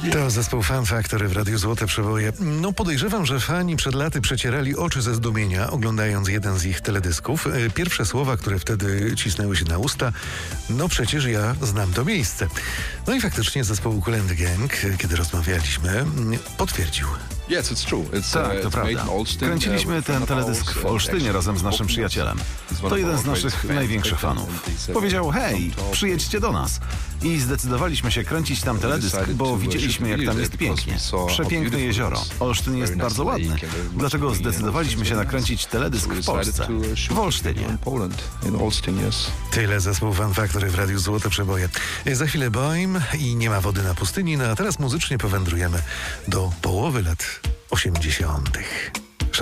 To zespół Fun Factory w Radiu Złote Przeboje. No podejrzewam, że fani przed laty przecierali oczy ze zdumienia, oglądając jeden z ich teledysków. Pierwsze słowa, które wtedy cisnęły się na usta: no przecież ja znam to miejsce. No i faktycznie zespół Kool and the Gang, kiedy rozmawialiśmy, potwierdził. Tak, to prawda. Kręciliśmy ten teledysk w Olsztynie razem z naszym przyjacielem. To jeden z naszych największych fanów. Powiedział: hej, przyjedźcie do nas. I zdecydowaliśmy się kręcić tam teledysk, bo widzieliśmy, jak tam jest pięknie. Przepiękne jezioro. Olsztyn jest bardzo ładny. Dlatego zdecydowaliśmy się nakręcić teledysk w Polsce, w Olsztynie. Tyle zespół Fun Factory w Radiu Złote Przeboje. Za chwilę Boim i Nie ma wody na pustyni, no a teraz muzycznie powędrujemy do połowy lat 80.